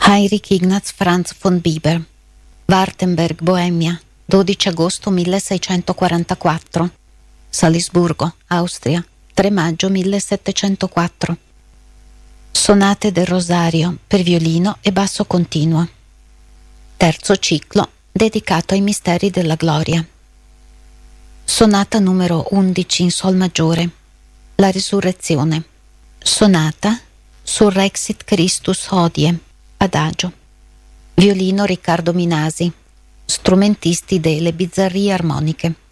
Heinrich Ignaz Franz von Bieber, Wartenberg, Boemia, 12 agosto 1644, Salisburgo, Austria, 3 maggio 1704. Sonate del Rosario per violino e basso continuo. Terzo ciclo dedicato ai misteri della gloria. Sonata numero 11 in sol maggiore, la risurrezione. Sonata Surrexit Christus hodie, adagio. Violino Riccardo Minasi, strumentisti delle Bizzarrie armoniche.